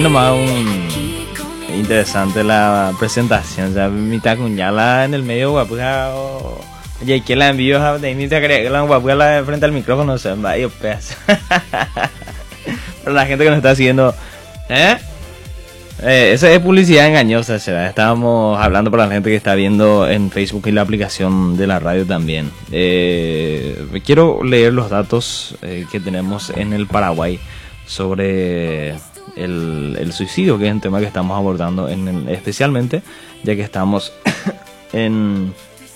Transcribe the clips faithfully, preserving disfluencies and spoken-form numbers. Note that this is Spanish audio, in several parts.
nomás un interesante la presentación, ya mitad cuñala en el medio guapuja o ya que la envío de ni te cree que la guapuja frente al micrófono se va y pedazo. Para la gente que nos está siguiendo, ¿eh? Eh, esa es publicidad engañosa, ¿será? Estábamos hablando para la gente que está viendo en Facebook y la aplicación de la radio también. Eh, quiero leer los datos eh, que tenemos en el Paraguay sobre el, el suicidio, que es un tema que estamos abordando en el, especialmente ya que estamos en,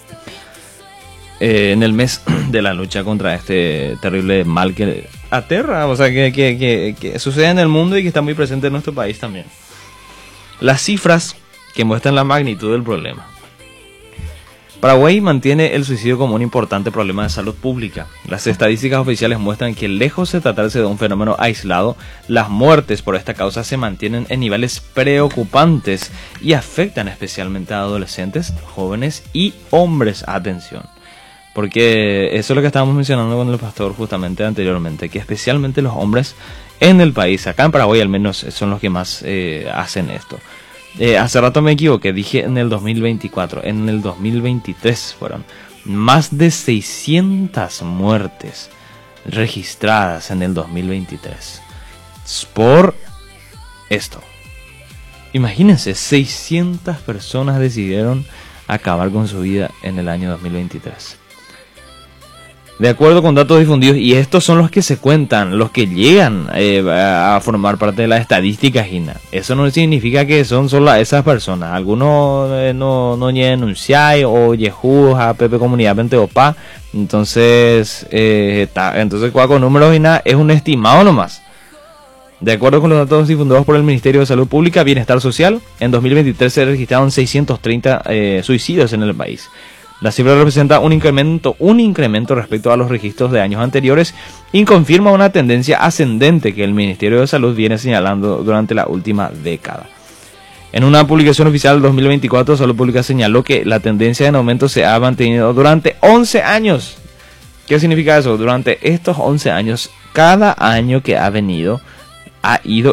eh, en el mes de la lucha contra este terrible mal que aterra, o sea, que, que, que, que sucede en el mundo y que está muy presente en nuestro país también. Las cifras que muestran la magnitud del problema. Paraguay mantiene el suicidio como un importante problema de salud pública. Las estadísticas oficiales muestran que, lejos de tratarse de un fenómeno aislado, las muertes por esta causa se mantienen en niveles preocupantes y afectan especialmente a adolescentes, jóvenes y hombres. Atención, porque eso es lo que estábamos mencionando con el pastor justamente anteriormente, que especialmente los hombres en el país, acá en Paraguay al menos, son los que más eh, hacen esto. Eh, hace rato me equivoqué, dije en el dos mil veinticuatro, en el dos mil veintitrés fueron más de seiscientas muertes registradas en el dos mil veintitrés por esto. Imagínense, seiscientas personas decidieron acabar con su vida en el año dos mil veintitrés. De acuerdo con datos difundidos, y estos son los que se cuentan, los que llegan eh, a formar parte de la estadística, Gina. Eso no significa que son solo esas personas. Algunos eh, no no denuncian o yejú a Pepe Comunidad Penteopa. Entonces, eh, ta, entonces con números, Gina, es un estimado nomás. De acuerdo con los datos difundidos por el Ministerio de Salud Pública y Bienestar Social, en dos mil veintitrés se registraron seiscientos treinta eh, suicidios en el país. La cifra representa un incremento, un incremento respecto a los registros de años anteriores y confirma una tendencia ascendente que el Ministerio de Salud viene señalando durante la última década. En una publicación oficial del dos mil veinticuatro, Salud Pública señaló que la tendencia en aumento se ha mantenido durante once años. ¿Qué significa eso? Durante estos once años, cada año que ha venido, ha ido